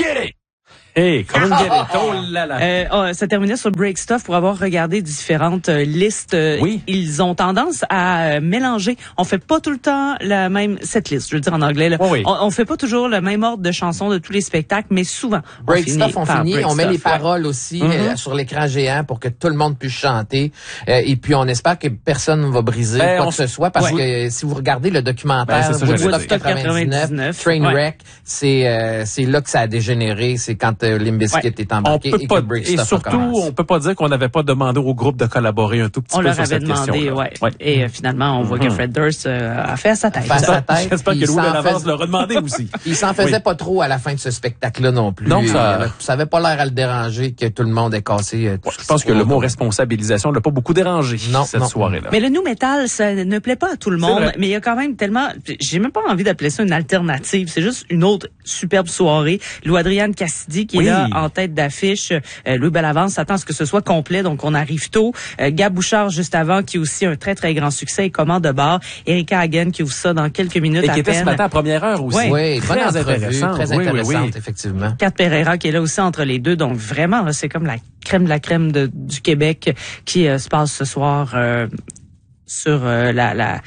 get it! Hey, come on get it! Oh là là! Ça terminait sur Break Stuff pour avoir regardé différentes listes. Oui. Ils ont tendance à mélanger. On fait pas tout le temps la même setlist. Je veux dire en anglais. Là. Oui. On fait pas toujours le même ordre de chansons de tous les spectacles, mais souvent. Break Stuff, on met les paroles aussi Mm-hmm. sur l'écran géant pour que tout le monde puisse chanter. Et puis on espère que personne ne va briser quoi que ce soit parce que si vous regardez le documentaire Woodstock 99, Trainwreck, c'est là que ça a dégénéré. C'est quand Limp Bizkit est embarqué et que Break Stuff surtout, on peut pas dire qu'on n'avait pas demandé au groupe de collaborer un tout petit peu sur cette question. On leur avait demandé, Et finalement, on voit que Fred Durst a fait à sa tête. J'espère que Louis Bellavance l'a redemandé aussi. Il s'en faisait pas trop à la fin de ce spectacle-là non plus. Donc, ça avait pas l'air à le déranger que tout le monde ait cassé. Je pense que le mot responsabilisation l'a pas beaucoup dérangé cette soirée-là. Mais le nu metal, ça ne plaît pas à tout le monde. Mais il y a quand même tellement, j'ai même pas envie d'appeler ça une alternative. C'est juste une autre superbe soirée. Lou Adrian Cassidy qui est là en tête d'affiche. Louis Bellavance s'attend à ce que ce soit complet, donc on arrive tôt. Gab Bouchard juste avant, qui est aussi un très très grand succès et commande de bar. Erika Hagen qui ouvre ça dans quelques minutes à peine. Et qui était ce matin à première heure aussi. Oui, très intéressante, effectivement. Kat Pereira qui est là aussi entre les deux, donc vraiment là, c'est comme la crème de la crème du Québec qui se passe ce soir sur la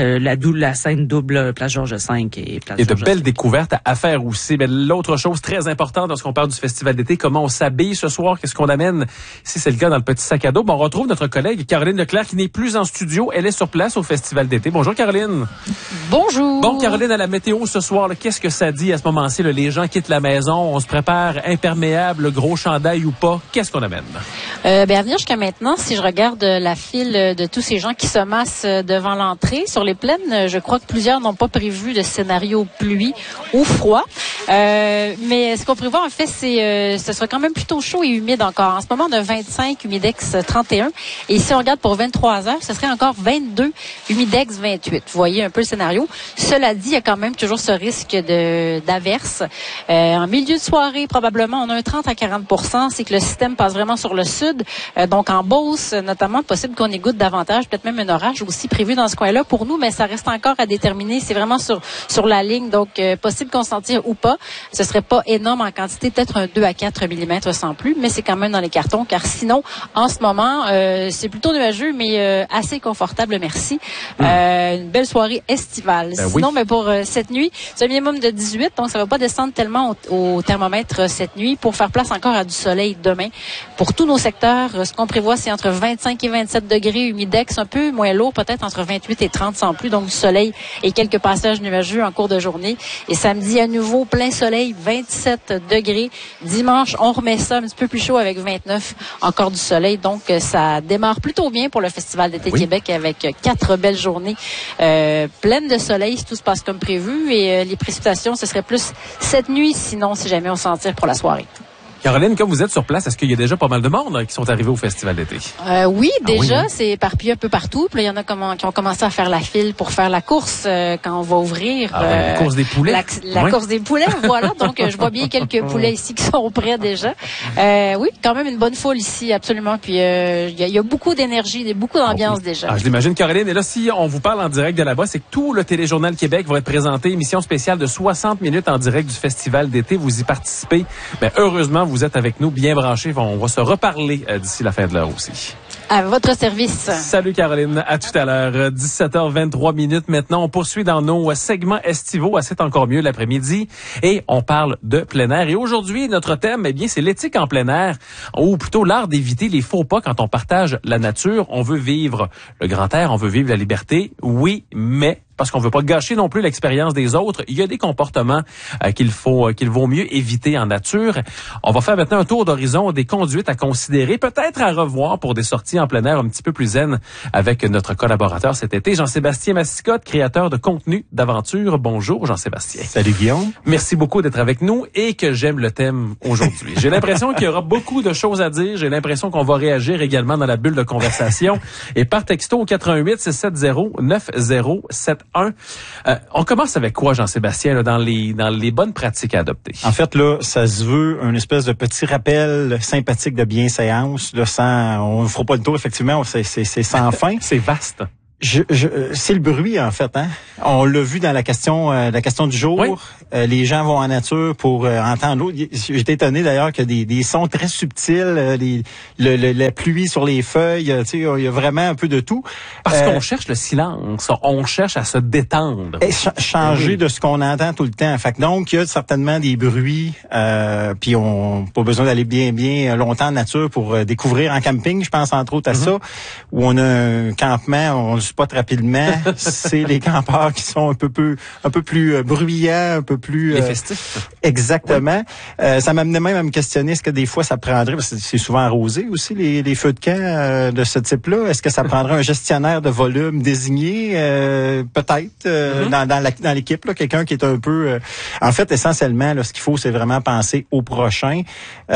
scène double Place Georges V et Place Et de Georges belles découvertes à faire aussi. Mais l'autre chose très importante lorsqu'on parle du festival d'été, comment on s'habille ce soir, qu'est-ce qu'on amène, si c'est le cas, dans le petit sac à dos. On retrouve notre collègue Caroline Leclerc qui n'est plus en studio. Elle est sur place au festival d'été. Bonjour Caroline. Bonjour. Bon Caroline, à la météo ce soir, qu'est-ce que ça dit à ce moment-ci? Les gens quittent la maison, on se prépare imperméable, gros chandail ou pas. Qu'est-ce qu'on amène? À venir jusqu'à maintenant, si je regarde la file de tous ces gens qui se massent devant l'entrée, sur les plaines, je crois que plusieurs n'ont pas prévu de scénario pluie ou froid. Mais ce qu'on prévoit, en fait, c'est ce sera quand même plutôt chaud et humide encore. En ce moment, on a 25, humidex 31. Et si on regarde pour 23 heures, ce serait encore 22, humidex 28. Vous voyez un peu le scénario. Cela dit, il y a quand même toujours ce risque d'averse. En milieu de soirée, probablement, on a un 30 à 40%. C'est que le système passe vraiment sur le sud. Donc, en Beauce, notamment, possible qu'on égoutte davantage, peut-être même un orage aussi prévu dans ce coin-là pour nous, mais ça reste encore à déterminer. C'est vraiment sur la ligne. Donc, possible qu'on s'en tire ou pas. Ce serait pas énorme en quantité, peut-être un 2 à 4 mm sans plus, mais c'est quand même dans les cartons, car sinon, en ce moment, c'est plutôt nuageux, mais assez confortable, merci. Une belle soirée estivale. Sinon, mais pour cette nuit, c'est un minimum de 18, donc ça va pas descendre tellement au thermomètre cette nuit pour faire place encore à du soleil demain. Pour tous nos secteurs, ce qu'on prévoit, c'est entre 25 et 27 degrés, humidex un peu moins lourd, peut-être entre 28 et 30 sans plus, donc du soleil et quelques passages nuageux en cours de journée. Et samedi, à nouveau, plein soleil, 27 degrés. Dimanche, on remet ça un petit peu plus chaud avec 29, encore du soleil. Donc, ça démarre plutôt bien pour le Festival d'été Québec avec 4 belles journées pleines de soleil si tout se passe comme prévu. Et les précipitations, ce serait plus cette nuit, sinon, si jamais on s'en tire pour la soirée. Caroline, comme vous êtes sur place, est-ce qu'il y a déjà pas mal de monde qui sont arrivés au festival d'été? Oui, déjà, c'est éparpillé un peu partout. Puis là, il y en a qui ont commencé à faire la file pour faire la course quand on va ouvrir. La course des poulets? La course des poulets, voilà. Donc, je vois bien quelques poulets ici qui sont prêts déjà. Oui, quand même une bonne foule ici, absolument. Puis, il y a beaucoup d'énergie, beaucoup d'ambiance déjà. Je l'imagine, Caroline. Et là, si on vous parle en direct de là-bas, c'est que tout le Téléjournal Québec va être présenté. Émission spéciale de 60 minutes en direct du festival d'été. Vous y participez. Mais heureusement, vous êtes avec nous, bien branchés. On va se reparler d'ici la fin de l'heure aussi. À votre service. Salut Caroline, à tout à l'heure. 17h23 minutes maintenant. On poursuit dans nos segments estivaux. C'est encore mieux l'après-midi. Et on parle de plein air. Et aujourd'hui, notre thème, eh bien, c'est l'éthique en plein air. Ou plutôt l'art d'éviter les faux pas quand on partage la nature. On veut vivre le grand air, on veut vivre la liberté. Oui, mais parce qu'on veut pas gâcher non plus l'expérience des autres, il y a des comportements qu'il vaut mieux éviter en nature. On va faire maintenant un tour d'horizon des conduites à considérer, peut-être à revoir pour des sorties en plein air un petit peu plus zen avec notre collaborateur cet été, Jean-Sébastien Massicotte, créateur de contenu d'aventure. Bonjour Jean-Sébastien. Salut Guillaume. Merci beaucoup d'être avec nous et que j'aime le thème aujourd'hui. J'ai l'impression qu'il y aura beaucoup de choses à dire. J'ai l'impression qu'on va réagir également dans la bulle de conversation. Et par texto au 88-670-9071. On commence avec quoi, Jean-Sébastien, là, dans les bonnes pratiques à adopter? En fait, là, ça se veut un espèce de petit rappel sympathique de bienséance. Là, on ne fera pas le tour, effectivement, c'est sans fin. C'est vaste. C'est le bruit, en fait. Hein? On l'a vu dans la question du jour. Oui. Les gens vont en nature pour entendre l'eau. J'étais étonné d'ailleurs qu'il y a des sons très subtils, la pluie sur les feuilles. Il y a vraiment un peu de tout. Parce qu'on cherche le silence. On cherche à se détendre. Et changer de ce qu'on entend tout le temps. Fait que donc, il y a certainement des bruits. Puis on pas besoin d'aller bien longtemps en nature pour découvrir en camping. Je pense entre autres à ça, où on a un campement, on le spot rapidement. C'est les campeurs qui sont un peu plus bruyants, un peu plus festifs. Exactement. Oui. Ça m'amenait même à me questionner, est-ce que des fois ça prendrait, parce que c'est souvent arrosé aussi les feux de camp de ce type-là, est-ce que ça prendrait un gestionnaire de volume désigné, peut-être dans l'équipe, là, quelqu'un qui est un peu en fait essentiellement là, ce qu'il faut, c'est vraiment penser au prochain.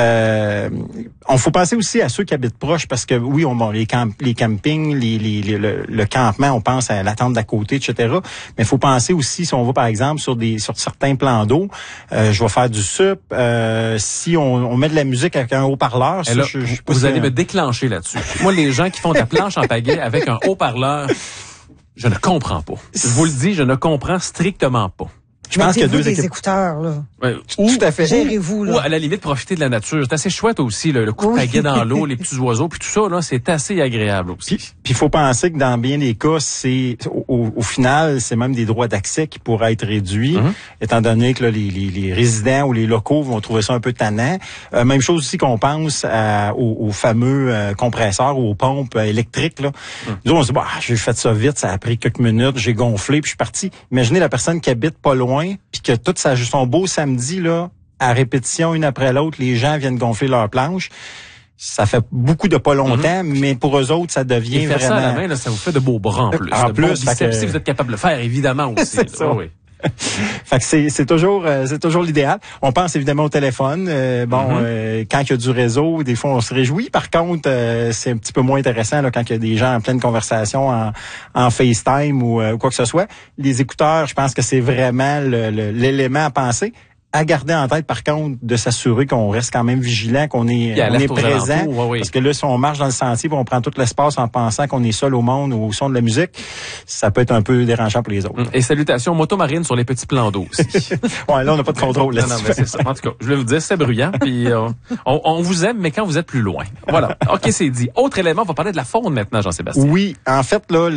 On faut penser aussi à ceux qui habitent proches, parce que oui, les campings, le campement, on pense à la tente d'à côté, etc. Mais il faut penser aussi, si on va par exemple sur certains plans d'eau, je vais faire du sup, si on met de la musique avec un haut-parleur, ça, vous allez me déclencher là-dessus. Moi, les gens qui font de la planche en pagaie avec un haut-parleur, je ne comprends pas. Je vous le dis, je ne comprends strictement pas. Je pense qu'il y a deux écouteurs, là. Ouais, tout à fait. Gérez-vous, là. Ou à la limite, profiter de la nature. C'est assez chouette aussi, le coup de pagaie dans l'eau, les petits oiseaux, puis tout ça, là, c'est assez agréable aussi. Puis il faut penser que dans bien des cas, c'est au final, c'est même des droits d'accès qui pourraient être réduits, étant donné que là, les résidents ou les locaux vont trouver ça un peu tannant. Même chose aussi qu'on pense aux fameux compresseurs ou aux pompes électriques, là. Nous, on se dit, j'ai fait ça vite, ça a pris quelques minutes, j'ai gonflé, puis je suis parti. Imaginez la personne qui habite pas loin, puis que tout son beau samedi, là, à répétition, une après l'autre, les gens viennent gonfler leur planche. Ça fait beaucoup de pas longtemps, mais pour eux autres, ça devient vraiment... ça à la main, là, ça vous fait de beaux bras en plus. En plus, si vous êtes capable de le faire, évidemment aussi. C'est ça. Oui. Fait que c'est toujours l'idéal. On pense évidemment au téléphone. Quand il y a du réseau, des fois on se réjouit. Par contre, c'est un petit peu moins intéressant là, quand il y a des gens en pleine conversation en FaceTime ou quoi que ce soit. Les écouteurs, je pense que c'est vraiment l'élément à penser. À garder en tête, par contre, de s'assurer qu'on reste quand même vigilant, qu'on est présent. Parce que là, si on marche dans le sentier, on prend tout l'espace en pensant qu'on est seul au monde ou au son de la musique, ça peut être un peu dérangeant pour les autres. Et salutations motomarines sur les petits plans d'eau aussi. Ouais, là, on n'a pas de contrôle là-dessus. Non, mais c'est ça. En tout cas, je vais vous dire, c'est bruyant. Puis on vous aime, mais quand vous êtes plus loin. Voilà. OK, c'est dit. Autre élément, on va parler de la faune maintenant, Jean-Sébastien. Oui, en fait, là,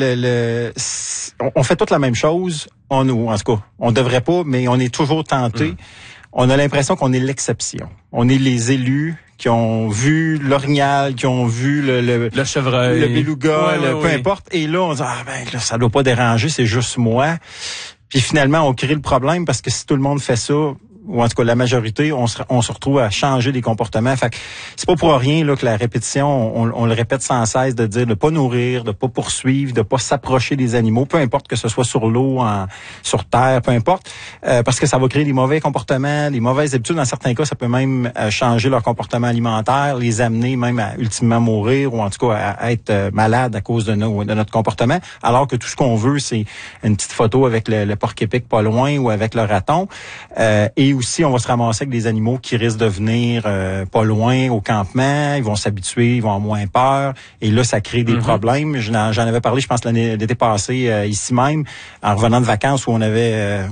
on fait toute la même chose. En tout cas, on devrait pas, mais on est toujours tenté. On a l'impression qu'on est l'exception. On est les élus qui ont vu l'orignal, qui ont vu le chevreuil, le beluga, peu importe. Et là, on dit, là, ça doit pas déranger, c'est juste moi. Puis finalement, on crée le problème parce que si tout le monde fait ça, ou en tout cas la majorité, on se retrouve à changer des comportements. Fait que c'est pas pour rien là que la répétition, on le répète sans cesse, de dire de pas nourrir, de pas poursuivre, de pas s'approcher des animaux, peu importe que ce soit sur l'eau, sur terre, peu importe, parce que ça va créer des mauvais comportements, des mauvaises habitudes. Dans certains cas, ça peut même changer leur comportement alimentaire, les amener même à ultimement mourir ou en tout cas à être malade à cause de notre comportement. Alors que tout ce qu'on veut, c'est une petite photo avec le porc-épic pas loin ou avec le raton. Et aussi, on va se ramasser avec des animaux qui risquent de venir pas loin au campement. Ils vont s'habituer, ils vont avoir moins peur. Et là, ça crée des problèmes. J'en avais parlé, je pense, l'été passé, ici même, en revenant de vacances, où on avait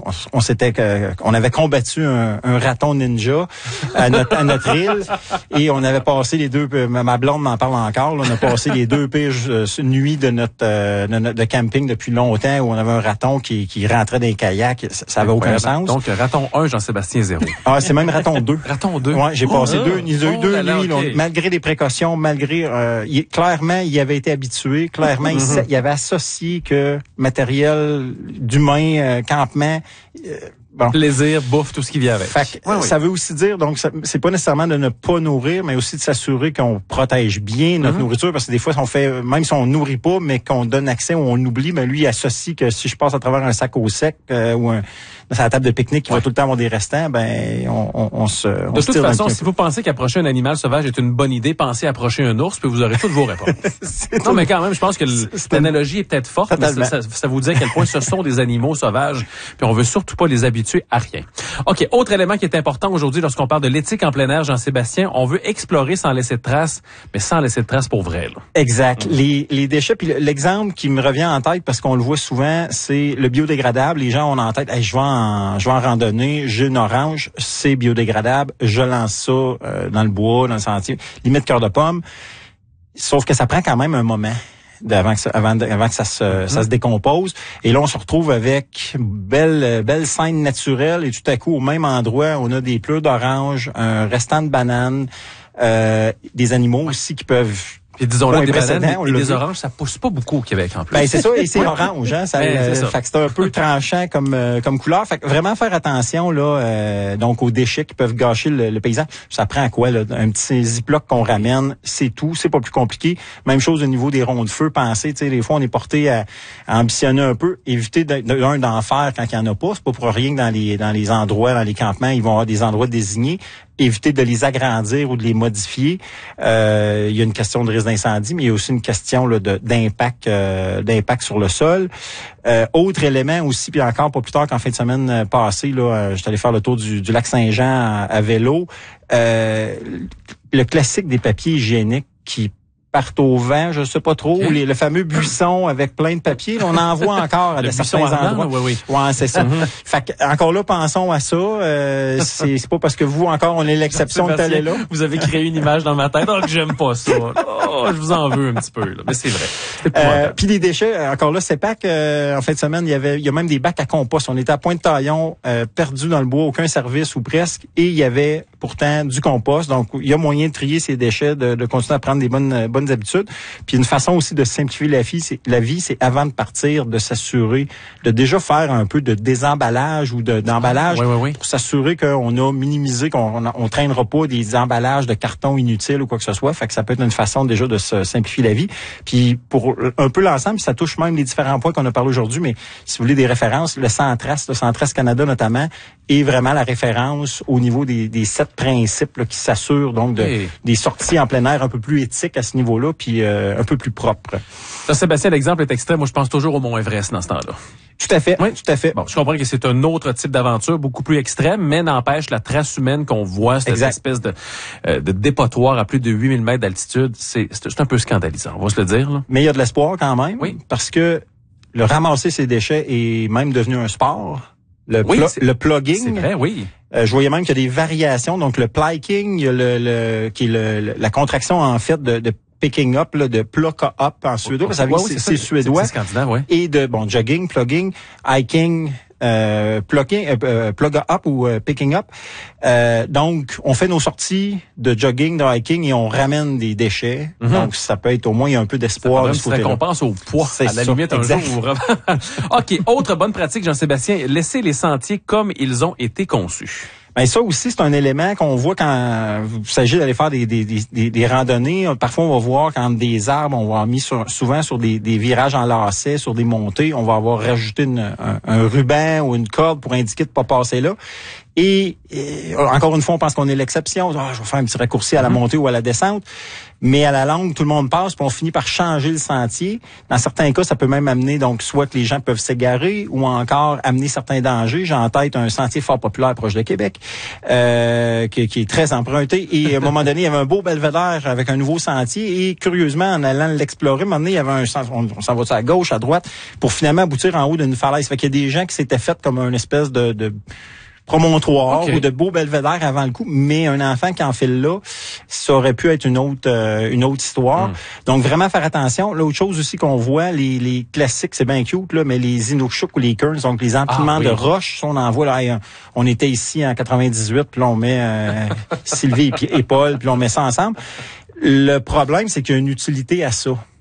combattu un raton ninja à notre île. Et on avait passé les deux... Ma blonde m'en parle encore. Là, on a passé les 2 pires nuits de notre camping depuis longtemps, où on avait un raton qui rentrait dans les kayaks. Ça avait aucun sens. Donc, raton 1, Jean-Sébastien 0. Ah, c'est même raton 2. Raton 2. Ouais, j'ai passé deux nuits, okay. Malgré les précautions, clairement, il avait été habitué, clairement, il avait associé que matériel d'humain, campement, plaisir, bouffe, tout ce qui vient avec. Ça veut aussi dire, donc, c'est pas nécessairement de ne pas nourrir, mais aussi de s'assurer qu'on protège bien notre nourriture, parce que des fois, même si on nourrit pas, mais qu'on donne accès ou on oublie, mais lui, il associe que si je passe à travers un sac au sec ou à la table de pique-nique qui va tout le temps avoir des restants, ben on se de toute façon, si vous pensez qu'approcher un animal sauvage est une bonne idée, pensez à approcher un ours, puis vous aurez toutes vos réponses. Non, mais quand même, je pense que l'analogie est peut-être forte, mais ça vous dit à quel point ce sont des animaux sauvages, puis on veut surtout pas les habituer à rien. OK, autre élément qui est important aujourd'hui lorsqu'on parle de l'éthique en plein air, Jean-Sébastien, on veut explorer sans laisser de traces, mais sans laisser de traces pour vrai. Là. Exact. Les déchets, puis l'exemple qui me revient en tête, parce qu'on le voit souvent, c'est le biodégradable. Les gens ont en tête, hey, je vais en randonnée, j'ai une orange, c'est biodégradable, je lance ça dans le bois, dans le sentier, limite cœur de pomme. Sauf que ça prend quand même un moment avant que ça se décompose. Et là, on se retrouve avec belle scène naturelle et tout à coup, au même endroit, on a des pleurs d'orange, un restant de banane, des animaux aussi qui peuvent... Et disons-le, des bananes et des oranges, ça pousse pas beaucoup au Québec, en plus. Ben, c'est ça, et c'est orange, hein. Fait que c'est un peu tranchant comme couleur. Fait que vraiment faire attention, là, donc aux déchets qui peuvent gâcher le paysage. Ça prend quoi, là? Un petit ziploc qu'on ramène, c'est tout. C'est pas plus compliqué. Même chose au niveau des ronds de feu. Pensez, tu sais, des fois, on est porté à ambitionner un peu. Éviter d'en faire quand il y en a pas. C'est pas pour rien que dans les endroits, dans les campements, ils vont avoir des endroits désignés. Éviter de les agrandir ou de les modifier. Il y a une question de risque d'incendie, mais il y a aussi une question là, d'impact sur le sol. Autre élément aussi, puis encore pas plus tard qu'en fin de semaine passée, là, j'étais allé faire le tour du lac Saint-Jean à vélo. Le classique des papiers hygiéniques qui partent au vent, je sais pas trop, le fameux buisson avec plein de papiers, on en voit encore à certains endroits. Oui. Ouais, c'est ça. Fait que, encore là, pensons à ça. C'est pas parce que vous, encore, on est l'exception de tel là. Vous avez créé une image dans ma tête, donc j'aime pas ça. Oh, je vous en veux un petit peu, là. Mais c'est vrai. Puis les déchets, encore là, c'est pas que en fin de semaine, il y a même des bacs à compost. On était à Pointe-Taillon, perdu dans le bois, aucun service ou presque, et il y avait pourtant du compost. Donc, il y a moyen de trier ces déchets, de continuer à prendre des bonnes habitudes. Puis une façon aussi de simplifier la vie, c'est avant de partir, de s'assurer de déjà faire un peu de désemballage ou d'emballage pour s'assurer qu'on a minimisé, qu'on traînera pas des emballages de carton inutiles ou quoi que ce soit. Fait que ça peut être une façon déjà de se simplifier la vie. Puis pour un peu l'ensemble, ça touche même les différents points qu'on a parlé aujourd'hui, mais si vous voulez des références, le Centrace Canada notamment, est vraiment la référence au niveau des 7 principes là, qui s'assurent donc des sorties en plein air un peu plus éthiques à ce niveau-là, puis un peu plus propres. Sébastien, l'exemple est extrait. Moi, je pense toujours au Mont Everest dans ce temps-là. Tout à fait. Oui, tout à fait. Bon, je comprends que c'est un autre type d'aventure, beaucoup plus extrême, mais n'empêche la trace humaine qu'on voit, cette espèce de dépotoir à plus de 8000 mètres d'altitude, c'est un peu scandalisant, on va se le dire. Là. Mais il y a de l'espoir quand même, parce que le ramasser ces déchets est même devenu un sport. Le plugging. C'est vrai, oui. Je voyais même qu'il y a des variations. Donc, le pliking, il y a qui est la contraction, en fait, de picking up, là, de plocka up en suédois. C'est suédois. C'est scandinave, oui. Et de, jogging, plugging, hiking, plugga up ou picking up. Donc, on fait nos sorties de jogging, de hiking et on ramène des déchets. Donc, ça peut être au moins il y a un peu d'espoir. Ça récompense au poids, à la limite un jour. OK, autre bonne pratique, Jean-Sébastien, laisser les sentiers comme ils ont été conçus. Ben ça aussi, c'est un élément qu'on voit quand il s'agit d'aller faire des randonnées. Parfois, on va voir quand des arbres, on va mis souvent sur des virages en lacets, sur des montées, on va avoir rajouté un ruban ou une corde pour indiquer de pas passer là. Et encore une fois, on pense qu'on est l'exception. Je vais faire un petit raccourci à la montée ou à la descente. Mais à la longue, tout le monde passe, puis on finit par changer le sentier. Dans certains cas, ça peut même amener, donc, soit que les gens peuvent s'égarer ou encore amener certains dangers. J'ai en tête un sentier fort populaire proche de Québec, qui est très emprunté. Et à un moment donné, il y avait un beau belvédère avec un nouveau sentier. Et curieusement, en allant l'explorer, à un moment donné, il y avait on s'en va à gauche, à droite, pour finalement aboutir en haut d'une falaise. Fait qu'il y a des gens qui s'étaient fait comme une espèce de promontoire ou de beau belvédère avant le coup, mais un enfant qui enfile là, ça aurait pu être une autre histoire. Donc vraiment faire attention. L'autre chose aussi qu'on voit, les classiques, c'est bien cute là, mais les Inukshuk ou les Kearns, donc les empilements de roches, on en voit là. On était ici en 98, puis là on met Sylvie et Paul, puis on met ça ensemble. Le problème, c'est qu'il y a une utilité à ça.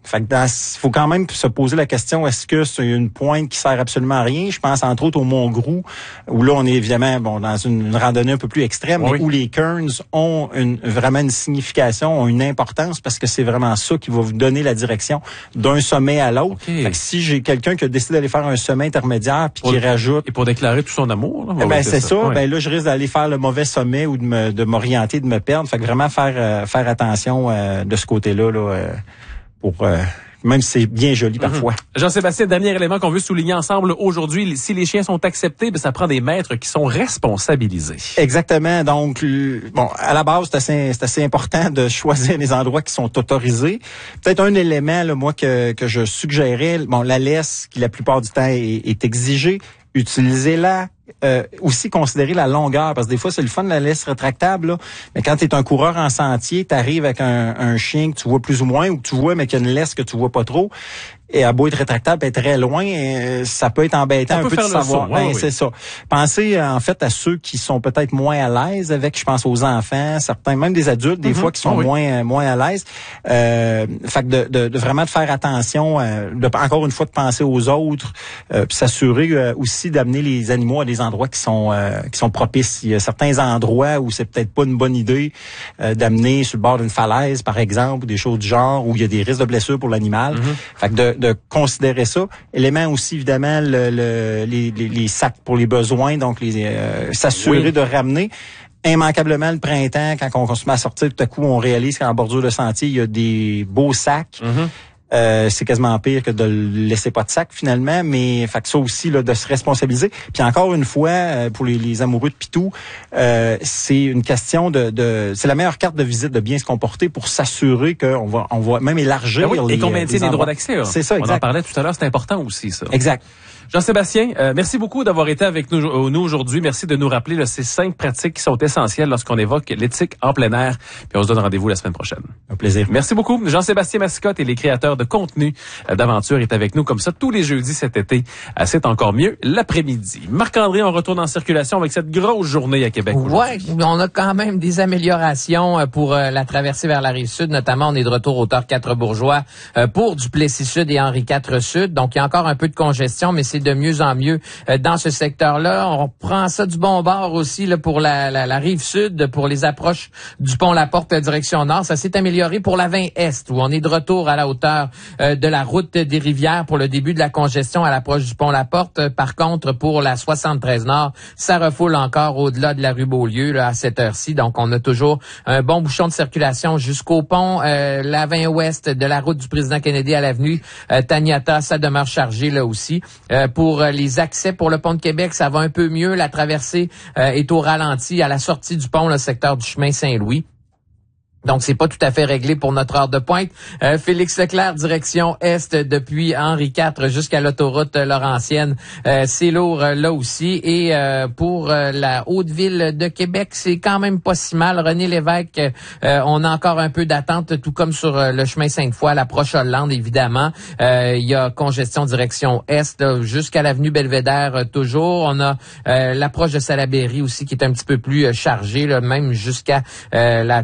Fait que faut quand même se poser la question, est-ce que c'est une pointe qui sert absolument à rien? Je pense entre autres au Mont-Grou, où là on est évidemment dans une randonnée un peu plus extrême, mais où les cairns ont vraiment une signification, ont une importance, parce que c'est vraiment ça qui va vous donner la direction d'un sommet à l'autre. Fait que si j'ai quelqu'un qui a décidé d'aller faire un sommet intermédiaire puis qui rajoute... Et pour déclarer tout son amour. Là, c'est ça. Ouais. Ben là, je risque d'aller faire le mauvais sommet ou de m'orienter, de me perdre. Fait que vraiment faire attention de ce côté-là, pour même si c'est bien joli parfois. Jean-Sébastien, dernier élément qu'on veut souligner ensemble aujourd'hui, si les chiens sont acceptés, ça prend des maîtres qui sont responsabilisés. Exactement. Donc, à la base, c'est assez important de choisir les endroits qui sont autorisés. Peut-être un élément, là, moi, que je suggérais, la laisse, qui la plupart du temps est exigée, utilisez-la. Aussi considérer la longueur, parce que des fois c'est le fun de la laisse rétractable, là, mais quand tu es un coureur en sentier, tu arrives avec un chien que tu vois plus ou moins, ou que tu vois mais qu'il y a une laisse que tu vois pas trop, et à beau être rétractable, être très loin, ça peut être embêtant un peu de savoir. C'est ça. Pensez en fait à ceux qui sont peut-être moins à l'aise avec, je pense aux enfants, certains, même des adultes, des fois qui sont moins à l'aise. Fait que de vraiment de faire attention, encore une fois de penser aux autres, puis s'assurer aussi d'amener les animaux à des endroits qui sont propices. Il y a certains endroits où c'est peut-être pas une bonne idée d'amener sur le bord d'une falaise, par exemple, ou des choses du genre, où il y a des risques de blessures pour l'animal. Fait que de considérer ça. Élément aussi, évidemment, les sacs pour les besoins, donc s'assurer de ramener. Immanquablement, le printemps, quand on se met à sortir, tout à coup, on réalise qu'en bordure de sentier, il y a des beaux sacs. C'est quasiment pire que de laisser pas de sac finalement, mais fait que ça aussi là, de se responsabiliser. Puis encore une fois, pour les amoureux de Pitou, c'est une question c'est la meilleure carte de visite de bien se comporter pour s'assurer qu'on va même élargir et qu'on maintient les droits d'accès. C'est ça, exact. On en parlait tout à l'heure, c'est important aussi ça. Exact. Jean-Sébastien, merci beaucoup d'avoir été avec nous aujourd'hui. Merci de nous rappeler ces 5 pratiques qui sont essentielles lorsqu'on évoque l'éthique en plein air. Puis on se donne rendez-vous la semaine prochaine. Un plaisir. Merci beaucoup. Jean-Sébastien Massicotte et les créateurs de contenu d'aventure est avec nous comme ça tous les jeudis cet été. C'est encore mieux l'après-midi. Marc-André, on retourne en circulation avec cette grosse journée à Québec. Ouais, on a quand même des améliorations pour la traversée vers la Rive-Sud. Notamment, on est de retour au Tort 4 Bourgeois pour Duplessis-Sud et Henri IV Sud. Donc, il y a encore un peu de congestion, mais c'est de mieux en mieux dans ce secteur-là. On prend ça du bon bord aussi là, pour la Rive-Sud, pour les approches du pont La Porte direction nord. Ça s'est amélioré pour la 20 Est, où on est de retour à la hauteur de la route des Rivières pour le début de la congestion à l'approche du pont La Porte. Par contre, pour la 73 Nord, ça refoule encore au-delà de la rue Beaulieu là, à cette heure-ci. Donc, on a toujours un bon bouchon de circulation jusqu'au pont. La 20 Ouest de la route du président Kennedy à l'avenue Taniata, ça demeure chargé là aussi. Pour les accès pour le pont de Québec, ça va un peu mieux. La traversée est au ralenti à la sortie du pont, le secteur du chemin Saint-Louis. Donc, c'est pas tout à fait réglé pour notre heure de pointe. Félix Leclerc, direction Est, depuis Henri IV jusqu'à l'autoroute Laurentienne. C'est lourd là aussi. Et pour la Haute-Ville de Québec, c'est quand même pas si mal. René Lévesque, on a encore un peu d'attente, tout comme sur le chemin Sainte-Foy, à l'approche Hollande, évidemment. Il y a congestion direction Est là, jusqu'à l'avenue Belvédère toujours. On a l'approche de Salaberry aussi qui est un petit peu plus chargée, là, même jusqu'à la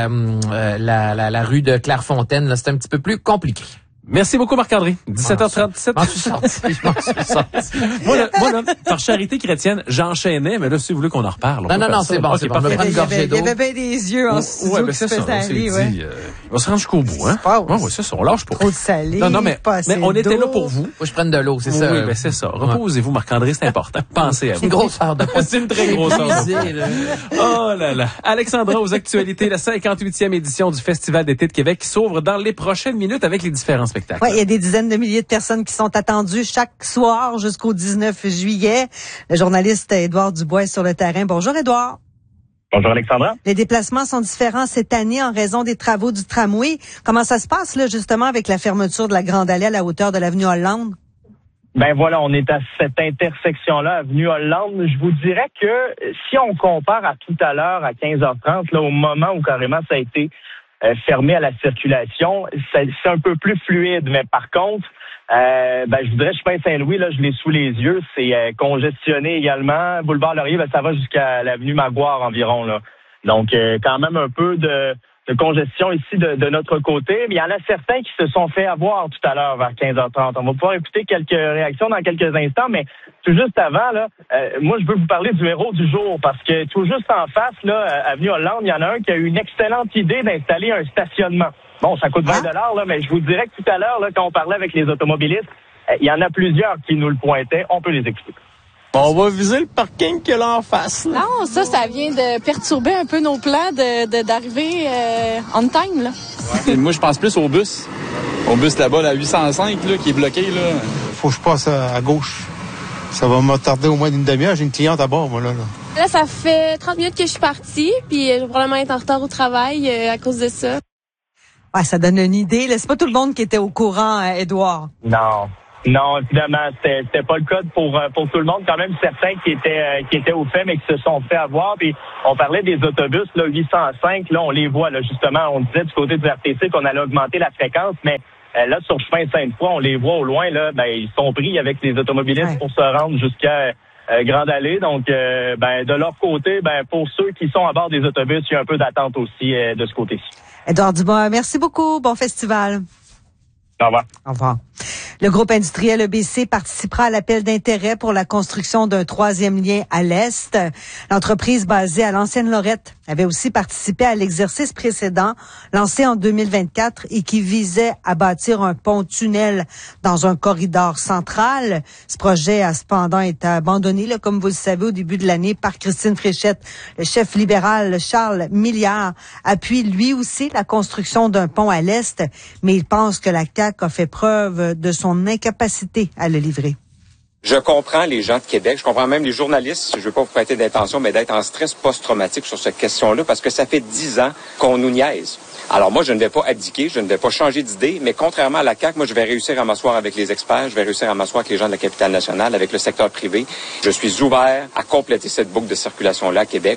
rue de Clairefontaine. Là, c'est un petit peu plus compliqué. Merci beaucoup, Marc-André. 17h37. Je m'en suis sorti. Moi, par charité chrétienne, j'enchaînais, mais là, si vous voulez qu'on en reparle. Non, c'est bon, c'est bon. Il y avait bien des yeux en studio. Ouais, mais c'est ça. On se rend jusqu'au bout, hein. Ouais, c'est ça. On lâche pas. Trop de salé. Non, mais on était là pour vous. Faut que je prenne de l'eau, c'est ça. Oui, mais c'est ça. Reposez-vous, Marc-André, c'est important. Pensez à vous. C'est une grosse heure de C'est une très grosse heure. Oh là là. Alexandra, aux actualités, la 58e édition du Festival d'été de Québec qui s'ouvre dans les prochaines minutes avec les différents spectacles. Oui, il y a des dizaines de milliers de personnes qui sont attendues chaque soir jusqu'au 19 juillet. Le journaliste Édouard Dubois est sur le terrain. Bonjour, Édouard. Bonjour, Alexandra. Les déplacements sont différents cette année en raison des travaux du tramway. Comment ça se passe, là, justement, avec la fermeture de la Grande Allée à la hauteur de l'avenue Hollande? Ben voilà, on est à cette intersection-là, avenue Hollande. Je vous dirais que si on compare à tout à l'heure, à 15h30, là, au moment où carrément ça a été fermé à la circulation, c'est un peu plus fluide. Mais par contre, je vous dirais, chemin Saint-Louis, là, je l'ai sous les yeux, c'est congestionné également. Boulevard Laurier, ça va jusqu'à l'avenue Maguire environ, là. Donc, quand même un peu de congestion ici de notre côté. Mais il y en a certains qui se sont fait avoir tout à l'heure vers 15h30. On va pouvoir écouter quelques réactions dans quelques instants, mais tout juste avant, là, moi, je veux vous parler du héros du jour parce que tout juste en face, là, avenue Hollande, il y en a un qui a eu une excellente idée d'installer un stationnement. Bon, ça coûte 20 $, là, mais je vous dirais que tout à l'heure, là, quand on parlait avec les automobilistes, il y en a plusieurs qui nous le pointaient. On peut les expliquer. On va viser le parking qu'il y a là en face. Là. Non, ça vient de perturber un peu nos plans d'arriver on time. Là. Ouais. Moi, je pense plus au bus. Au bus là-bas, la 805, là, qui est bloqué. Là. Faut que je passe à gauche. Ça va me tarder au moins d'une demi-heure. J'ai une cliente à bord, moi, là. Là, ça fait 30 minutes que je suis partie, puis je vais probablement être en retard au travail à cause de ça. Ouais, ça donne une idée. Là, c'est pas tout le monde qui était au courant, Édouard. Non, évidemment, c'était pas le cas pour tout le monde. Quand même, certains qui étaient au fait, mais qui se sont fait avoir. Puis on parlait des autobus, là, 805, là, on les voit, là, justement. On disait du côté du RTC qu'on allait augmenter la fréquence, mais là, sur chemin Sainte-Foy, on les voit au loin, là, ils sont pris avec les automobilistes pour se rendre jusqu'à Grande Allée. Donc, de leur côté, pour ceux qui sont à bord des autobus, il y a un peu d'attente aussi de ce côté-ci. Édouard Dubois, merci beaucoup. Bon festival. Au revoir. Au revoir. Le groupe industriel EBC participera à l'appel d'intérêt pour la construction d'un 3e lien à l'Est. L'entreprise basée à l'Ancienne Lorette avait aussi participé à l'exercice précédent, lancé en 2024 et qui visait à bâtir un pont-tunnel dans un corridor central. Ce projet a cependant été abandonné, là, comme vous le savez, au début de l'année par Christine Fréchette. Le chef libéral Charles Milliard appuie lui aussi la construction d'un pont à l'Est, mais il pense que la CAQ a fait preuve de son incapacité à le livrer. Je comprends les gens de Québec, je comprends même les journalistes, je ne veux pas vous prêter d'intention, mais d'être en stress post-traumatique sur cette question-là, parce que ça fait 10 ans qu'on nous niaise. Alors moi, je ne vais pas abdiquer, je ne vais pas changer d'idée, mais contrairement à la CAQ, moi, je vais réussir à m'asseoir avec les experts, je vais réussir à m'asseoir avec les gens de la capitale nationale, avec le secteur privé. Je suis ouvert à compléter cette boucle de circulation-là à Québec.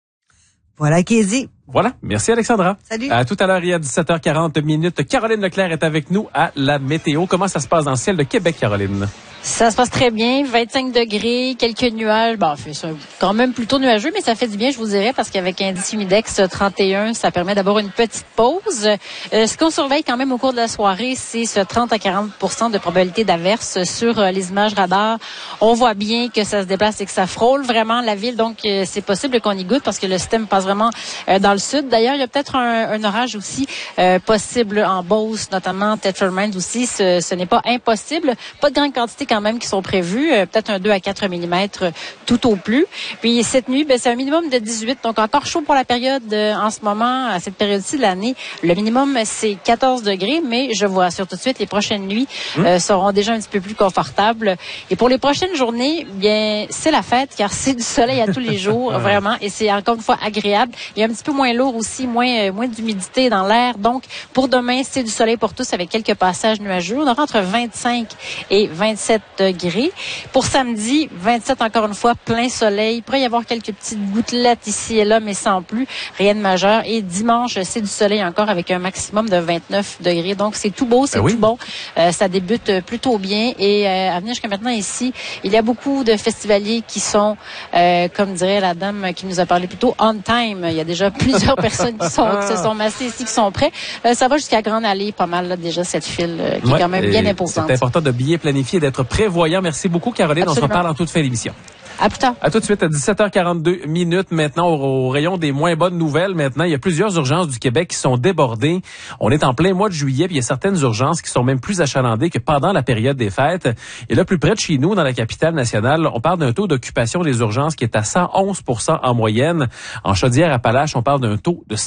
Voilà qui est dit. Voilà. Merci, Alexandra. Salut. À tout à l'heure, il y a 17h40. Caroline Leclerc est avec nous à la météo. Comment ça se passe dans le ciel de Québec, Caroline? Ça se passe très bien, 25 degrés, quelques nuages. Bon, c'est quand même plutôt nuageux, mais ça fait du bien, je vous dirais, parce qu'avec indice humidex 31, ça permet d'avoir une petite pause. Ce qu'on surveille quand même au cours de la soirée, c'est ce 30 à 40% de probabilité d'averse sur les images radar. On voit bien que ça se déplace et que ça frôle vraiment la ville, donc c'est possible qu'on y goûte parce que le système passe vraiment dans le sud. D'ailleurs, il y a peut-être un orage aussi possible en Beauce, notamment Tetralmine aussi. Ce n'est pas impossible. Pas de grande quantité quand même qui sont prévus, peut-être un 2 à 4 mm tout au plus. Puis cette nuit, c'est un minimum de 18, donc encore chaud pour la période en ce moment, à cette période-ci de l'année. Le minimum, c'est 14 degrés, mais je vous rassure tout de suite, les prochaines nuits seront déjà un petit peu plus confortables. Et pour les prochaines journées, bien, c'est la fête, car c'est du soleil à tous les jours, vraiment, et c'est encore une fois agréable. Il y a un petit peu moins lourd aussi, moins d'humidité dans l'air. Donc, pour demain, c'est du soleil pour tous avec quelques passages nuageux. On aura entre 25 et 27 degrés. Pour samedi, 27 encore une fois, plein soleil. Il pourrait y avoir quelques petites gouttelettes ici et là, mais sans plus. Rien de majeur. Et dimanche, c'est du soleil encore avec un maximum de 29 degrés. Donc, c'est tout beau, c'est tout bon. Ça débute plutôt bien. Et à venir jusqu'à maintenant ici, il y a beaucoup de festivaliers qui sont, comme dirait la dame qui nous a parlé plus tôt, on time. Il y a déjà plusieurs personnes qui se sont massées ici, qui sont prêts. Ça va jusqu'à Grande Allée, pas mal là, déjà cette file qui est quand même bien imposante. C'est important de bien planifier, d'être prévoyant. Merci beaucoup, Caroline. Absolument. On se reparle en toute fin d'émission. À plus tard. À tout de suite, à 17h42 maintenant, au rayon des moins bonnes nouvelles. Maintenant, il y a plusieurs urgences du Québec qui sont débordées. On est en plein mois de juillet, puis il y a certaines urgences qui sont même plus achalandées que pendant la période des fêtes. Et là, plus près de chez nous, dans la capitale nationale, on parle d'un taux d'occupation des urgences qui est à 111% en moyenne. En Chaudière-Appalaches, on parle d'un taux de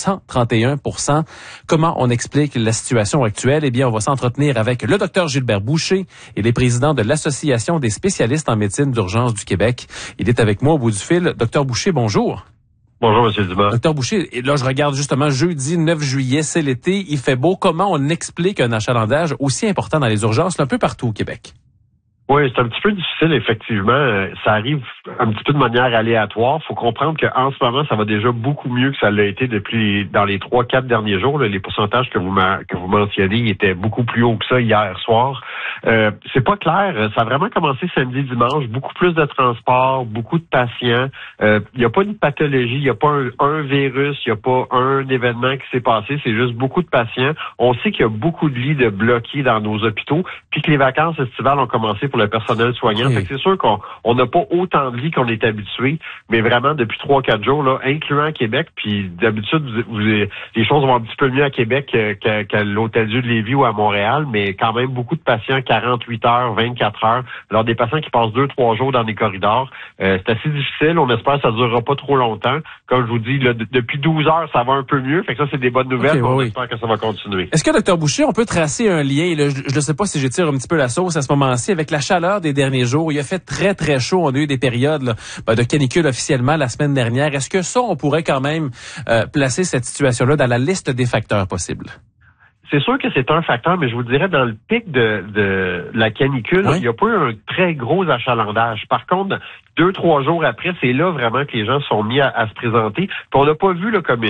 131%. Comment on explique la situation actuelle? Eh bien, on va s'entretenir avec le docteur Gilbert Boucher. Il est président de l'Association des spécialistes en médecine d'urgence du Québec. Il est avec moi au bout du fil. Docteur Boucher, bonjour. Bonjour, M. Dumas. Docteur Boucher, et là, je regarde justement jeudi 9 juillet, c'est l'été, il fait beau. Comment on explique un achalandage aussi important dans les urgences, là, un peu partout au Québec? Oui, c'est un petit peu difficile, effectivement. Ça arrive un petit peu de manière aléatoire. Faut comprendre qu'en ce moment, ça va déjà beaucoup mieux que ça l'a été dans les 3-4 derniers jours. Là, les pourcentages que vous mentionnez étaient beaucoup plus hauts que ça hier soir. C'est pas clair. Ça a vraiment commencé samedi, dimanche. Beaucoup plus de transport, beaucoup de patients. Il n'y a pas une pathologie, il n'y a pas un virus, il n'y a pas un événement qui s'est passé. C'est juste beaucoup de patients. On sait qu'il y a beaucoup de lits de bloqués dans nos hôpitaux, puis que les vacances estivales ont commencé pour le personnel soignant. Oui. Fait que c'est sûr qu'on n'a pas autant de lits qu'on est habitué, mais vraiment depuis 3-4 jours, là, incluant Québec, puis d'habitude, les choses vont un petit peu mieux à Québec qu'à l'Hôtel-Dieu de Lévis ou à Montréal, mais quand même beaucoup de patients 48 heures, 24 heures. Alors des patients qui passent 2-3 jours dans les corridors. C'est assez difficile. On espère que ça ne durera pas trop longtemps. Comme je vous dis, là, depuis 12 heures, ça va un peu mieux. Fait que ça, c'est des bonnes nouvelles. Okay, on espère que ça va continuer. Est-ce que, Dr Boucher, on peut tracer un lien, là, je ne sais pas si j'étire un petit peu la sauce à ce moment-ci, avec la chaleur des derniers jours? Il a fait très, très chaud. On a eu des périodes là, de canicule officiellement la semaine dernière. Est-ce que ça, on pourrait quand même placer cette situation-là dans la liste des facteurs possibles? C'est sûr que c'est un facteur, mais je vous dirais, dans le pic de la canicule, il n'y a pas eu un très gros achalandage. Par contre, 2-3 jours après, c'est là vraiment que les gens sont mis à se présenter. Puis on n'a pas vu là, comme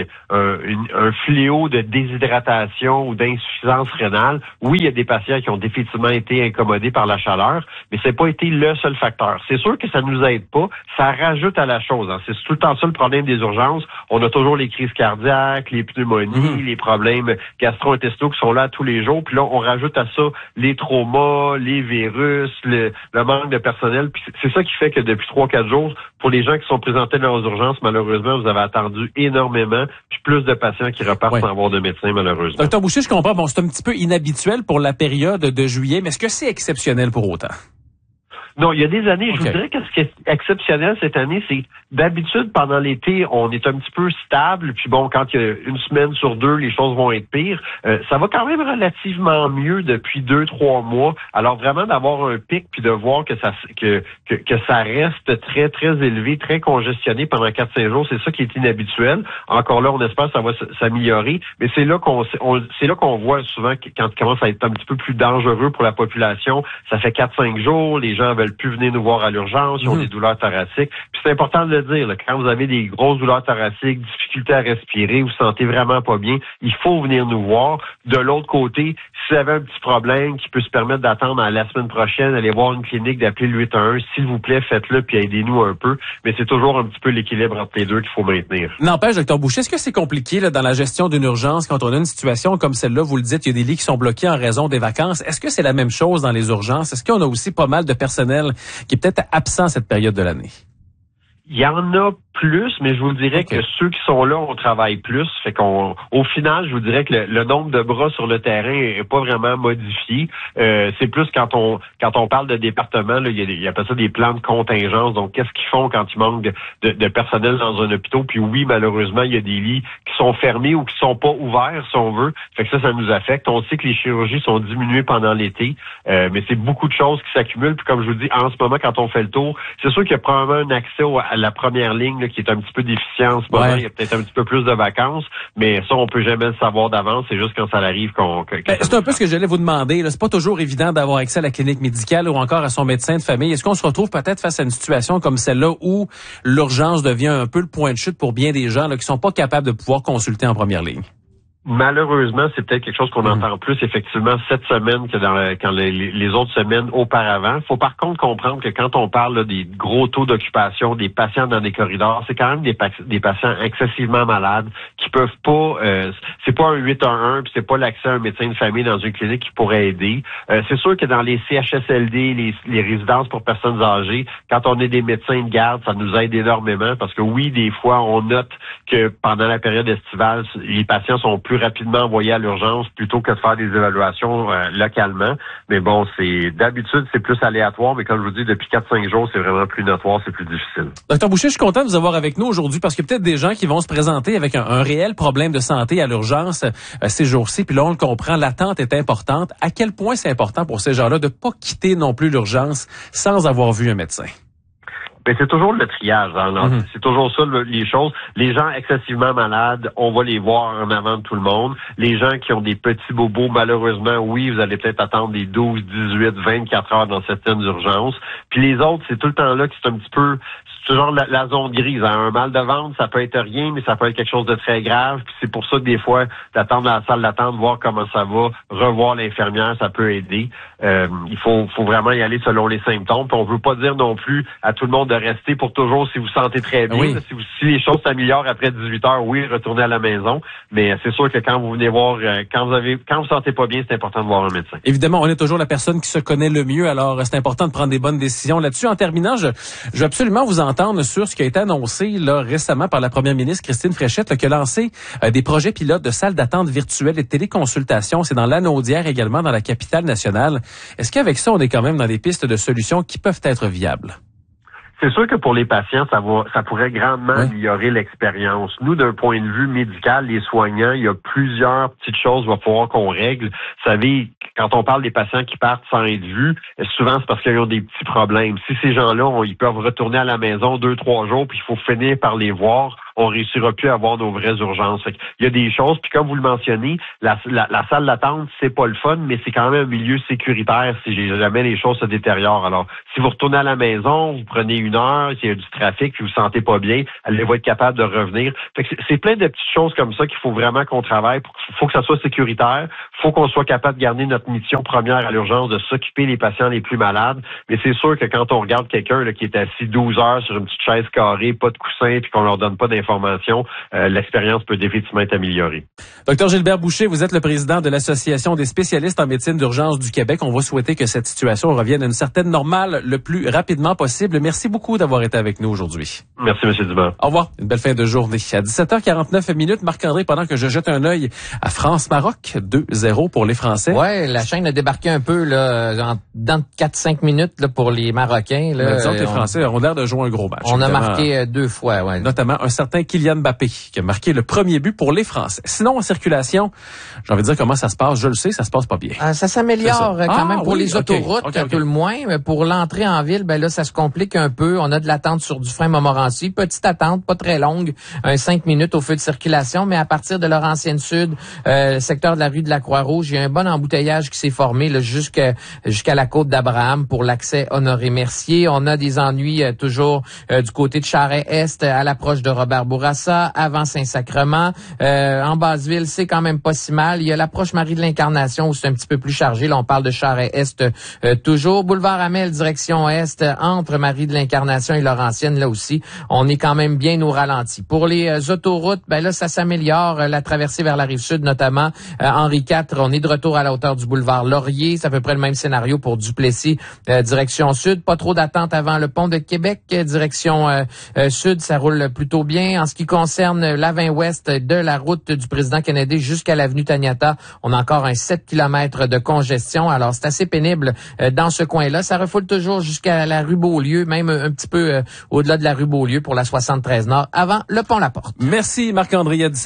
un fléau de déshydratation ou d'insuffisance rénale. Oui, il y a des patients qui ont définitivement été incommodés par la chaleur, mais c'est pas été le seul facteur. C'est sûr que ça nous aide pas, ça rajoute à la chose. Hein. C'est tout le temps ça le problème des urgences. On a toujours les crises cardiaques, les pneumonies, les problèmes gastro-intestinaux qui sont là tous les jours. Puis là, on rajoute à ça les traumas, les virus, le manque de personnel. Puis c'est ça qui fait que depuis 3-4 jours, pour les gens qui sont présentés dans les urgences, malheureusement, vous avez attendu énormément, puis plus de patients qui repartent sans avoir de médecin, malheureusement. Docteur Boucher, je comprends, bon, c'est un petit peu inhabituel pour la période de juillet, mais est-ce que c'est exceptionnel pour autant? Non, il y a des années, je vous dirais que ce qui est exceptionnel cette année, c'est d'habitude, pendant l'été, on est un petit peu stable, puis bon, quand il y a une semaine sur 2, les choses vont être pires. Ça va quand même relativement mieux depuis 2-3 mois. Alors vraiment d'avoir un pic, puis de voir que ça reste très, très élevé, très congestionné pendant 4-5 jours, c'est ça qui est inhabituel. Encore là, on espère que ça va s'améliorer, mais c'est là qu'on voit souvent que quand il commence à être un petit peu plus dangereux pour la population, ça fait 4-5 jours, les gens veulent plus venir nous voir à l'urgence, ils ont des douleurs thoraciques. Puis c'est important de le dire, là, quand vous avez des grosses douleurs thoraciques, difficultés à respirer, vous vous sentez vraiment pas bien, il faut venir nous voir. De l'autre côté, si vous avez un petit problème qui peut se permettre d'attendre à la semaine prochaine, aller voir une clinique, d'appeler le 811, s'il vous plaît, faites-le puis aidez-nous un peu. Mais c'est toujours un petit peu l'équilibre entre les deux qu'il faut maintenir. N'empêche, Dr Boucher, est-ce que c'est compliqué là, dans la gestion d'une urgence quand on a une situation comme celle-là? Vous le dites, il y a des lits qui sont bloqués en raison des vacances. Est-ce que c'est la même chose dans les urgences? Est-ce qu'on a aussi pas mal de personnel qui est peut-être absent cette période de l'année? Il y en a plus, mais je vous dirais que ceux qui sont là, on travaille plus. Fait au final, je vous dirais que le nombre de bras sur le terrain est pas vraiment modifié. C'est plus quand on parle de département, là, il y a pas ça des plans de contingence. Donc, qu'est-ce qu'ils font quand il manque de personnel dans un hôpital? Puis oui, malheureusement, il y a des lits qui sont fermés ou qui sont pas ouverts, si on veut. Fait que ça nous affecte. On sait que les chirurgies sont diminuées pendant l'été, mais c'est beaucoup de choses qui s'accumulent. Puis comme je vous dis, en ce moment, quand on fait le tour, c'est sûr qu'il y a probablement un accès à la première ligne là, qui est un petit peu déficient en ce moment. Il y a peut-être un petit peu plus de vacances, mais ça, on peut jamais le savoir d'avance. C'est juste quand ça arrive c'est un peu ce que j'allais vous demander. Là. C'est pas toujours évident d'avoir accès à la clinique médicale ou encore à son médecin de famille. Est-ce qu'on se retrouve peut-être face à une situation comme celle-là où l'urgence devient un peu le point de chute pour bien des gens là, qui sont pas capables de pouvoir consulter en première ligne? Malheureusement, c'est peut-être quelque chose qu'on entend plus effectivement cette semaine que quand les autres semaines auparavant. Il faut par contre comprendre que quand on parle là, des gros taux d'occupation, des patients dans des corridors, c'est quand même des patients excessivement malades qui peuvent pas. C'est pas un 811, puis c'est pas l'accès à un médecin de famille dans une clinique qui pourrait aider. C'est sûr que dans les CHSLD, les résidences pour personnes âgées, quand on est des médecins de garde, ça nous aide énormément parce que oui, des fois, on note que pendant la période estivale, les patients sont plus rapidement envoyés à l'urgence plutôt que de faire des évaluations localement. Mais bon, d'habitude, c'est plus aléatoire, mais comme je vous dis, depuis 4-5 jours, c'est vraiment plus notoire, c'est plus difficile. Docteur Boucher, je suis content de vous avoir avec nous aujourd'hui parce qu'il y a peut-être des gens qui vont se présenter avec un réel problème de santé à l'urgence ces jours-ci. Puis là, on le comprend, l'attente est importante. À quel point c'est important pour ces gens-là de pas quitter non plus l'urgence sans avoir vu un médecin? Mais c'est toujours le triage. C'est toujours ça, les choses. Les gens excessivement malades, on va les voir en avant de tout le monde. Les gens qui ont des petits bobos, malheureusement, oui, vous allez peut-être attendre des 12, 18, 24 heures dans certaines urgences. Puis les autres, c'est tout le temps là que c'est un petit peu... C'est genre la zone grise. Un mal de ventre, ça peut être rien, mais ça peut être quelque chose de très grave. Puis c'est pour ça que des fois, d'attendre dans la salle d'attente, voir comment ça va, revoir l'infirmière, ça peut aider. Il faut vraiment y aller selon les symptômes. Puis on veut pas dire non plus à tout le monde de rester pour toujours si vous sentez très bien. Oui. Si les choses s'améliorent après 18 heures, oui, retournez à la maison. Mais c'est sûr que quand vous venez voir, quand vous sentez pas bien, c'est important de voir un médecin. Évidemment, on est toujours la personne qui se connaît le mieux. Alors, c'est important de prendre des bonnes décisions là-dessus. En terminant, je veux absolument vous entendre sur ce qui a été annoncé là récemment par la première ministre Christine Fréchette, qui a lancé des projets pilotes de salles d'attente virtuelles et de téléconsultation. C'est dans l'Anaudière également, dans la capitale nationale. Est-ce qu'avec ça, on est quand même dans des pistes de solutions qui peuvent être viables? C'est sûr que pour les patients, ça pourrait grandement améliorer l'expérience. Nous, d'un point de vue médical, les soignants, il y a plusieurs petites choses qu'il va falloir qu'on règle. Vous savez, quand on parle des patients qui partent sans être vus, souvent c'est parce qu'ils ont des petits problèmes. Si ces gens-là, ils peuvent retourner à la maison 2-3 jours, puis il faut finir par les voir, on réussira plus à avoir nos vraies urgences. Fait il y a des choses, puis comme vous le mentionnez, la salle d'attente, c'est pas le fun, mais c'est quand même un milieu sécuritaire si jamais les choses se détériorent. Alors, si vous retournez à la maison, vous prenez 1 heure, s'il y a du trafic, puis vous vous sentez pas bien, allez-vous être capable de revenir. Fait que c'est plein de petites choses comme ça qu'il faut vraiment qu'on travaille. Il faut que ça soit sécuritaire. Il faut qu'on soit capable de garder notre mission première à l'urgence, de s'occuper des patients les plus malades. Mais c'est sûr que quand on regarde quelqu'un qui est assis 12 heures sur une petite chaise carrée, pas de coussin, puis qu'on leur donne pas d'informations, l'expérience peut définitivement être améliorée. Docteur Gilbert Boucher, vous êtes le président de l'Association des spécialistes en médecine d'urgence du Québec. On va souhaiter que cette situation revienne à une certaine normale le plus rapidement possible. Merci beaucoup d'avoir été avec nous aujourd'hui. Merci, M. Dubin. Au revoir. Une belle fin de journée. À 17h49, Marc-André, pendant que je jette un œil à France-Maroc, 2-0 pour les Français. Ouais, la chaîne a débarqué un peu là, dans 4-5 minutes là, pour les Marocains. Là, disons que les Français ont l'air de jouer un gros match. On a marqué 2 fois. Ouais. Notamment un certain Kylian Mbappé qui a marqué le premier but pour les Français. Sinon, en circulation, j'ai envie de dire comment ça se passe. Je le sais, ça se passe pas bien. Ça s'améliore quand même pour les autoroutes, un peu le moins. Mais pour l'entrée en ville, ben là, ça se complique un peu. On a de l'attente sur Dufresne-Montmorency. Petite attente, pas très longue, 5 minutes au feu de circulation. Mais à partir de Laurentienne-Sud, secteur de la rue de la Croix-Rouge, il y a un bon embouteillage qui s'est formé là, jusqu'à la côte d'Abraham pour l'accès Honoré-Mercier. On a des ennuis toujours du côté de Charest-Est à l'approche de Robert Bourassa, avant Saint-Sacrement. En Basse-Ville, c'est quand même pas si mal. Il y a l'approche Marie de l'Incarnation où c'est un petit peu plus chargé. Là, on parle de Charest-Est toujours. Boulevard Amel, direction Est, entre Marie de l'Incarnation et Laurentienne, là aussi, on est quand même bien au ralenti. Pour les autoroutes, ben là, ça s'améliore. La traversée vers la Rive-Sud, notamment Henri IV, on est de retour à la hauteur du boulevard Laurier. C'est à peu près le même scénario pour Duplessis, direction Sud. Pas trop d'attente avant le pont de Québec, direction Sud. Ça roule plutôt bien. En ce qui concerne la 20 ouest de la route du président Kennedy jusqu'à l'avenue Taniata, on a encore un 7 km de congestion. Alors, c'est assez pénible dans ce coin-là. Ça refoule toujours jusqu'à la rue Beaulieu, même un petit peu au-delà de la rue Beaulieu pour la 73 Nord, avant le pont La Porte. Merci Marc-André. À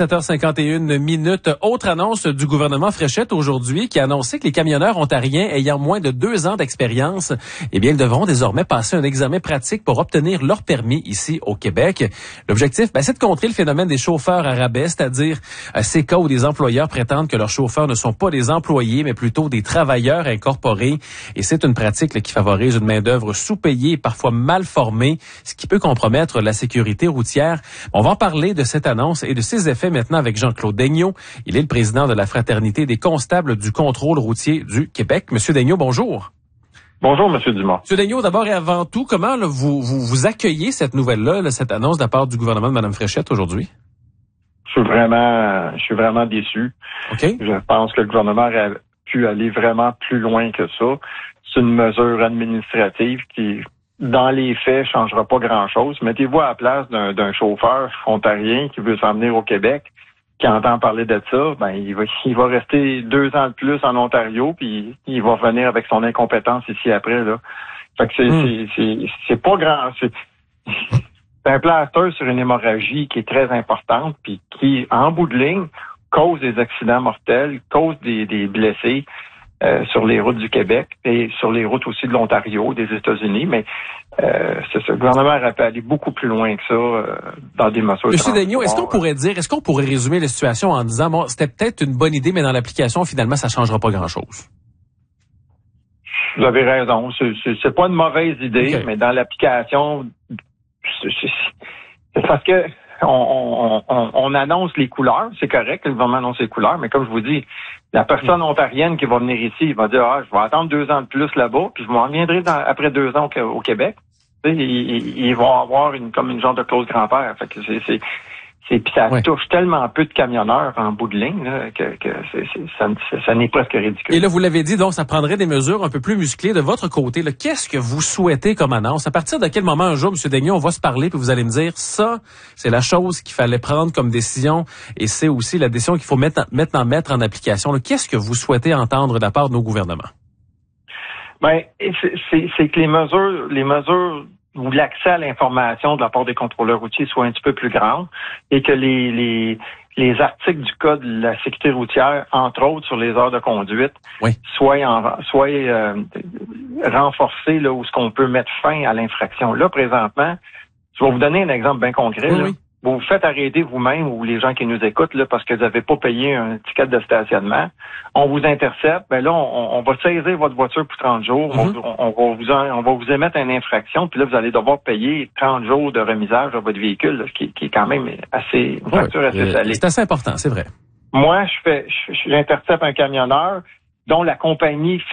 17h51. Autre annonce du gouvernement Fréchette aujourd'hui qui a annoncé que les camionneurs ontariens ayant moins de 2 ans d'expérience, eh bien, ils devront désormais passer un examen pratique pour obtenir leur permis ici au Québec. L'objectif, c'est de contrer le phénomène des chauffeurs à rabais, c'est-à-dire ces cas où des employeurs prétendent que leurs chauffeurs ne sont pas des employés, mais plutôt des travailleurs incorporés. Et c'est une pratique qui favorise une main-d'œuvre sous-payée et parfois mal formée, ce qui peut compromettre la sécurité routière. On va en parler de cette annonce et de ses effets maintenant avec Jean-Claude Daigneault. Il est le président de la Fraternité des constables du contrôle routier du Québec. Monsieur Daigneault, bonjour. Bonjour, Monsieur Dumont. Monsieur Daigneault, d'abord et avant tout, comment là, vous accueillez cette nouvelle-là, cette annonce de la part du gouvernement de Mme Fréchette aujourd'hui? Je suis vraiment déçu. Okay. Je pense que le gouvernement aurait pu aller vraiment plus loin que ça. C'est une mesure administrative qui, dans les faits, changera pas grand-chose. Mettez-vous à la place d'un chauffeur ontarien qui veut s'en venir au Québec, qui entend parler de ça, il va rester 2 ans de plus en Ontario, puis il va revenir avec son incompétence ici après, là. Fait que c'est pas grand. C'est un plaster sur une hémorragie qui est très importante, puis qui, en bout de ligne, cause des accidents mortels, cause des blessés. sur les routes du Québec et sur les routes aussi de l'Ontario, des États-Unis, mais c'est ça. Le gouvernement aurait pu aller beaucoup plus loin que ça dans des mesures. Monsieur Daigneault, est-ce qu'on pourrait résumer la situation en disant, bon, c'était peut-être une bonne idée, mais dans l'application, finalement, ça changera pas grand-chose? Vous avez raison. C'est pas une mauvaise idée, mais dans l'application, c'est parce que on annonce les couleurs, c'est correct, le gouvernement annonce les couleurs, mais comme je vous dis, la personne ontarienne qui va venir ici, il va dire, je vais attendre 2 ans de plus là-bas, puis je m'en reviendrai après 2 ans au Québec. Ils vont avoir comme une genre de clause grand-père. Fait que puis ça touche tellement peu de camionneurs en bout de ligne là, que ça n'est presque ridicule. Et là, vous l'avez dit, donc ça prendrait des mesures un peu plus musclées de votre côté. Là, qu'est-ce que vous souhaitez comme annonce? À partir de quel moment un jour, M. Daigneault, on va se parler puis vous allez me dire, ça, c'est la chose qu'il fallait prendre comme décision et c'est aussi la décision qu'il faut mettre en application. Là, qu'est-ce que vous souhaitez entendre de la part de nos gouvernements? Ben, c'est que les mesures où l'accès à l'information de la part des contrôleurs routiers soit un petit peu plus grand et que les articles du Code de la sécurité routière, entre autres sur les heures de conduite, soient renforcés là où ce qu'on peut mettre fin à l'infraction. Là, présentement, je vais vous donner un exemple bien concret. Là. Vous vous faites arrêter vous-même ou les gens qui nous écoutent là, parce que vous n'avez pas payé un ticket de stationnement. On vous intercepte. Ben là, on va saisir votre voiture pour 30 jours. On va vous émettre une infraction. Puis là, vous allez devoir payer 30 jours de remisage de votre véhicule, là, ce qui est quand même une facture assez salée. C'est assez important, c'est vrai. Moi, j'intercepte un camionneur dont la compagnie